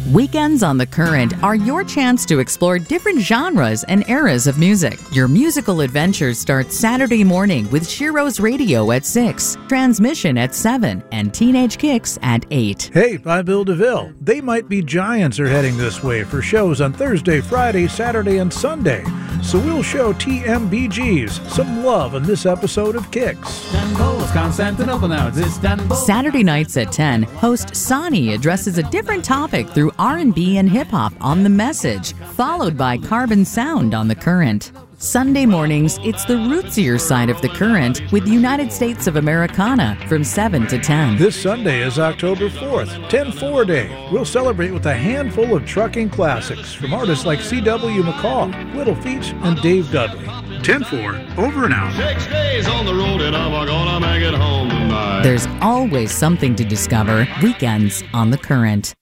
Weekends on the Current are your chance to explore different genres and eras of music. Your musical adventures start Saturday morning with Shiro's Radio at 6, Transmission at 7, and Teenage Kicks at 8. Hey, I'm Bill DeVille. They Might Be Giants are heading this way for shows on Thursday, Friday, Saturday, and Sunday. So we'll show TMBGs some love in this episode of Kicks. Saturday nights at 10, host Sonny addresses a different topic through R&B and hip-hop on The Message, followed by Carbon Sound on The Current. Sunday mornings, it's the rootsier side of The Current with United States of Americana from 7 to 10. This Sunday is October 4th, 10-4 Day. We'll celebrate with a handful of trucking classics from artists like C.W. McCall, Little Feat, and Dave Dudley. 10-4, over and out. 6 days on the road and I'm gonna make it home tonight. There's always something to discover. Weekends on The Current.